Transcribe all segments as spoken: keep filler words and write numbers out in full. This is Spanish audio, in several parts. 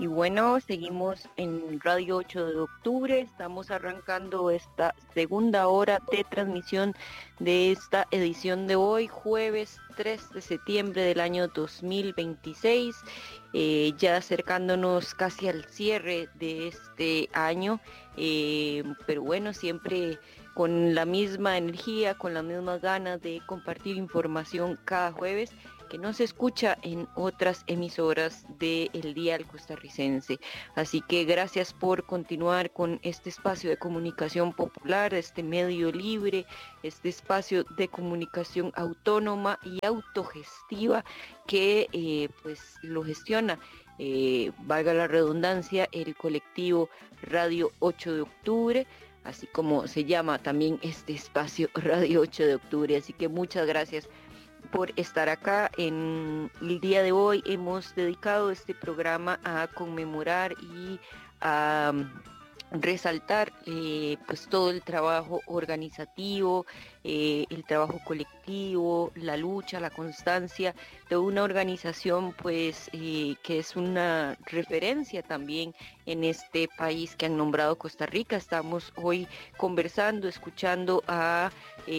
Y bueno, seguimos en Radio ocho de octubre, estamos arrancando esta segunda hora de transmisión de esta edición de hoy, jueves tres de septiembre del año dos mil veintiséis, eh, ya acercándonos casi al cierre de este año, eh, pero bueno, siempre con la misma energía, con las mismas ganas de compartir información cada jueves que no se escucha en otras emisoras del dial costarricense. Así que gracias por continuar con este espacio de comunicación popular, este medio libre, este espacio de comunicación autónoma y autogestiva que eh, pues lo gestiona, eh, valga la redundancia, el colectivo Radio ocho de octubre, así como se llama también este espacio Radio ocho de octubre. Así que muchas gracias por estar acá. En el día de hoy hemos dedicado este programa a conmemorar y a resaltar eh, pues todo el trabajo organizativo, eh, el trabajo colectivo, la lucha, la constancia de una organización pues eh, que es una referencia también en este país que han nombrado Costa Rica. Estamos hoy conversando, escuchando a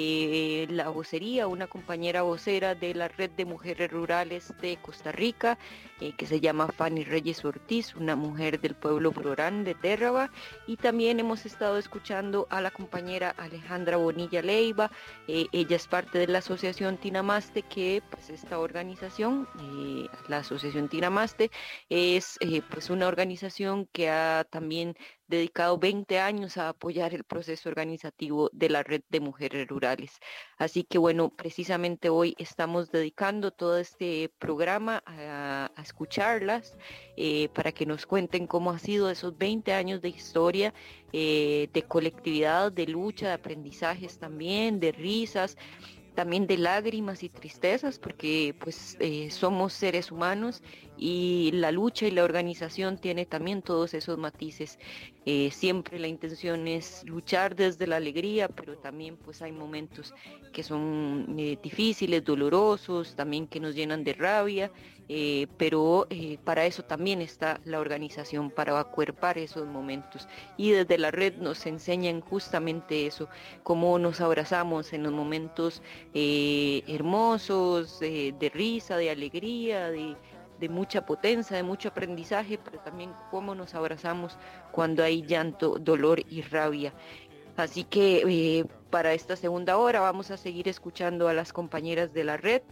eh, la vocería, una compañera vocera de la Red de Mujeres Rurales de Costa Rica, eh, que se llama Fanny Reyes Ortiz, una mujer del pueblo Brorán de Térraba. Y también hemos estado escuchando a la compañera Alejandra Bonilla Leiva. Eh, ella es parte de la asociación Tinamaste, que pues esta organización, eh, la asociación Tinamaste, es eh, pues una organización que ha también dedicado veinte años a apoyar el proceso organizativo de la Red de Mujeres Rurales. Así que bueno, precisamente hoy estamos dedicando todo este programa a, a escucharlas, eh, para que nos cuenten cómo ha sido esos veinte años de historia, eh, de colectividad, de lucha, de aprendizajes también, de risas, también de lágrimas y tristezas, porque pues eh, somos seres humanos y la lucha y la organización tiene también todos esos matices. Eh, siempre la intención es luchar desde la alegría, pero también pues hay momentos que son eh, difíciles, dolorosos, también que nos llenan de rabia, eh, pero eh, para eso también está la organización, para acuerpar esos momentos. Y desde la red nos enseñan justamente eso, cómo nos abrazamos en los momentos eh, hermosos, eh, de risa, de alegría, de, de mucha potencia, de mucho aprendizaje, pero también cómo nos abrazamos cuando hay llanto, dolor y rabia. Así que eh, para esta segunda hora vamos a seguir escuchando a las compañeras de la red.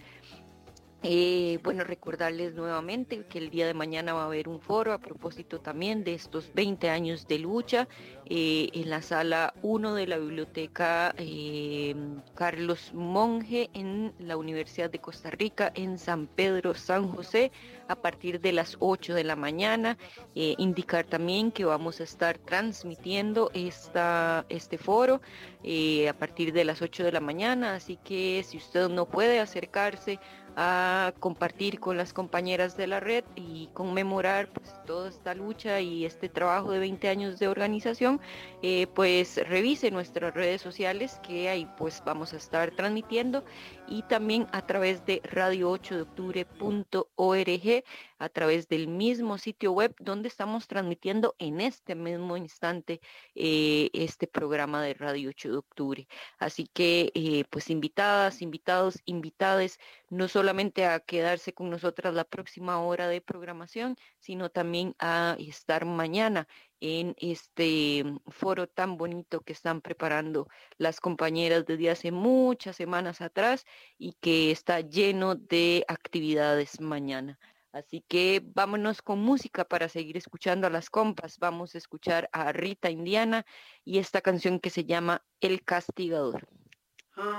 Eh, bueno, recordarles nuevamente que el día de mañana va a haber un foro a propósito también de estos veinte años de lucha, eh, en la sala uno de la biblioteca eh, Carlos Monge en la Universidad de Costa Rica en San Pedro, San José, a partir de las ocho de la mañana. Eh, indicar también que vamos a estar transmitiendo esta, este foro eh, a partir de las ocho de la mañana, así que si usted no puede acercarse a compartir con las compañeras de la red y conmemorar pues toda esta lucha y este trabajo de veinte años de organización, eh, pues revise nuestras redes sociales, que ahí pues vamos a estar transmitiendo, y también a través de radio ocho de octubre punto org, a través del mismo sitio web donde estamos transmitiendo en este mismo instante eh, este programa de Radio ocho de octubre. Así que eh, pues invitadas, invitados, invitades, no solamente a quedarse con nosotras la próxima hora de programación, sino también a estar mañana en este foro tan bonito que están preparando las compañeras desde hace muchas semanas atrás y que está lleno de actividades mañana. Así que vámonos con música para seguir escuchando a las compas. Vamos a escuchar a Rita Indiana y esta canción que se llama El Castigador.